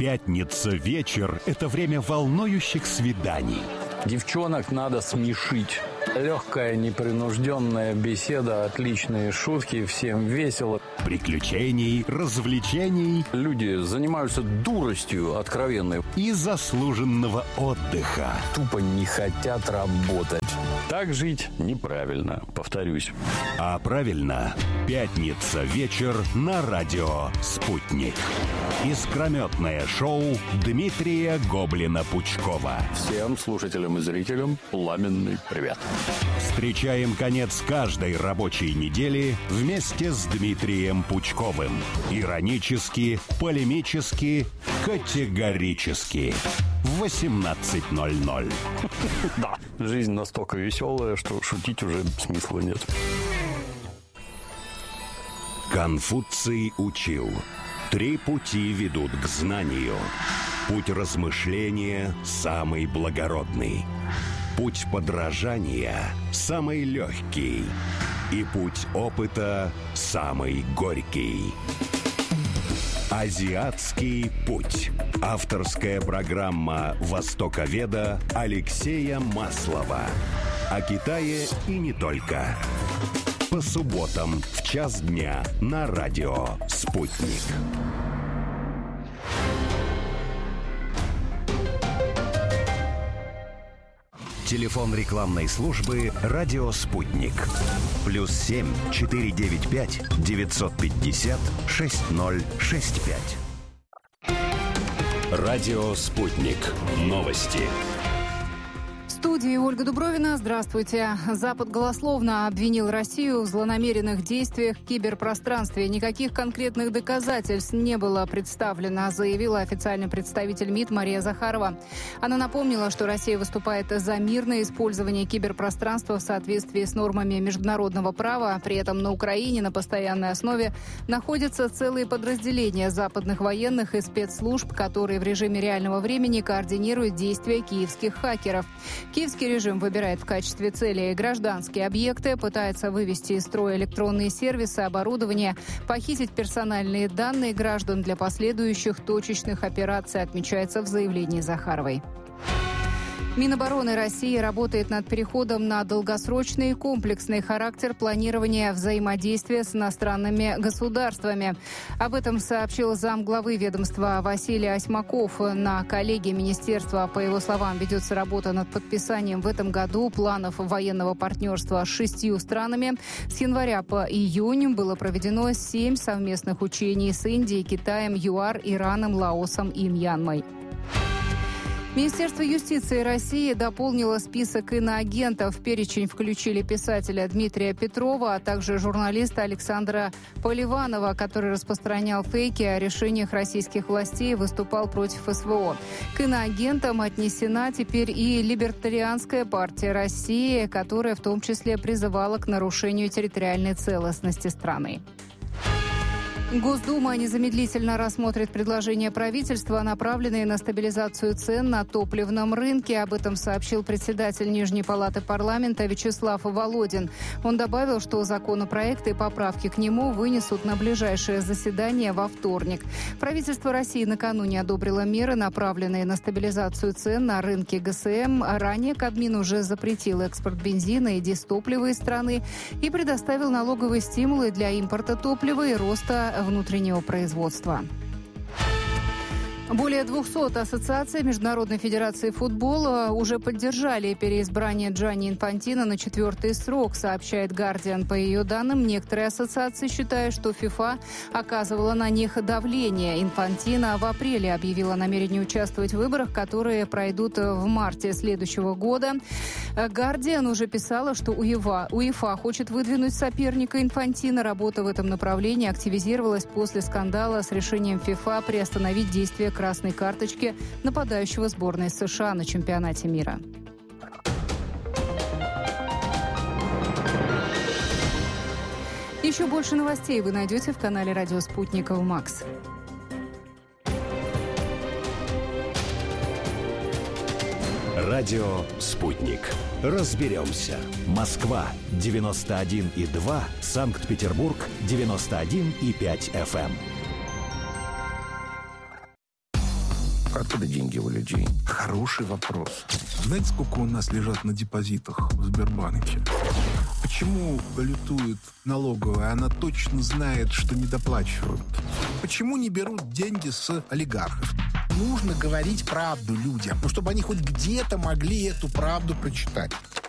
Пятница вечер – это время волнующих свиданий. Девчонок надо смешить. Легкая, непринужденная беседа, отличные шутки, всем весело. Приключений, развлечений. Люди занимаются дуростью откровенной. И заслуженного отдыха. Тупо не хотят работать. Так жить неправильно, повторюсь. А правильно, пятница вечер на радио «Спутник». Искрометное шоу Дмитрия Гоблина-Пучкова. Всем слушателям и зрителям пламенный привет. Встречаем конец каждой рабочей недели вместе с Дмитрием Пучковым. Иронически, полемически, категорически. В 18:00. Да, жизнь настолько веселая, что шутить уже смысла нет. Конфуций учил: 3 пути ведут к знанию. Путь размышления самый благородный. Путь подражания самый легкий. И путь опыта самый горький. Азиатский путь. Авторская программа востоковеда Алексея Маслова. О Китае и не только. По субботам в 1:00 дня на радио «Спутник». Телефон рекламной службы «Радио Спутник». +7 495 950 6065. Радио «Спутник». Новости. В студии Ольга Дубровина. Здравствуйте. Запад голословно обвинил Россию в злонамеренных действиях в киберпространстве. Никаких конкретных доказательств не было представлено, заявила официальный представитель МИД Мария Захарова. Она напомнила, что Россия выступает за мирное использование киберпространства в соответствии с нормами международного права. При этом на Украине на постоянной основе находятся целые подразделения западных военных и спецслужб, которые в режиме реального времени координируют действия киевских хакеров. Киевский режим выбирает в качестве цели гражданские объекты, пытается вывести из строя электронные сервисы, оборудование, похитить персональные данные граждан для последующих точечных операций, отмечается в заявлении Захаровой. Минобороны России работает над переходом на долгосрочный и комплексный характер планирования взаимодействия с иностранными государствами. Об этом сообщил замглавы ведомства Василий Осьмаков. На коллегии министерства, по его словам, ведется работа над подписанием в этом году планов военного партнерства с 6 странами. С января по июнь было проведено 7 совместных учений с Индией, Китаем, ЮАР, Ираном, Лаосом и Мьянмой. Министерство юстиции России дополнило список иноагентов. В перечень включили писателя Дмитрия Петрова, а также журналиста Александра Поливанова, который распространял фейки о решениях российских властей и выступал против СВО. К иноагентам отнесена теперь и Либертарианская партия России, которая в том числе призывала к нарушению территориальной целостности страны. Госдума незамедлительно рассмотрит предложения правительства, направленные на стабилизацию цен на топливном рынке. Об этом сообщил председатель Нижней палаты парламента Вячеслав Володин. Он добавил, что законопроект и поправки к нему вынесут на ближайшее заседание во вторник. Правительство России накануне одобрило меры, направленные на стабилизацию цен на рынке ГСМ. Ранее Кабмин уже запретил экспорт бензина и дистоплива из страны и предоставил налоговые стимулы для импорта топлива и роста внутреннего производства. Более 200 ассоциаций Международной федерации футбола уже поддержали переизбрание Джанни Инфантино на 4-й срок, сообщает «Гардиан». По ее данным, некоторые ассоциации считают, что ФИФА оказывала на них давление. Инфантино в апреле объявила намерение участвовать в выборах, которые пройдут в марте следующего года. «Гардиан» уже писала, что УЕФА хочет выдвинуть соперника Инфантино. Работа в этом направлении активизировалась после скандала с решением ФИФА приостановить действие красной карточки нападающего сборной США на чемпионате мира. Еще больше новостей вы найдете в канале «Радио Спутник МАКС». Радио «Спутник». Разберемся. Москва 91,2, Санкт-Петербург 91,5 FM. Откуда деньги у людей? Хороший вопрос. Знаете, сколько у нас лежат на депозитах в Сбербанке? Почему балютует налоговая? Она точно знает, что недоплачивают. Почему не берут деньги с олигархов? Нужно говорить правду людям, чтобы они хоть где-то могли эту правду прочитать.